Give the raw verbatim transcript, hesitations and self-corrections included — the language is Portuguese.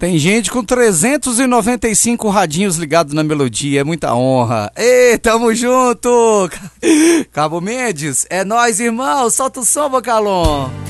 Tem gente com trezentos e noventa e cinco radinhos ligados na melodia, é muita honra. Ei, tamo junto! Cabo Mendes, é nóis, irmão, solta o som, Bocalon!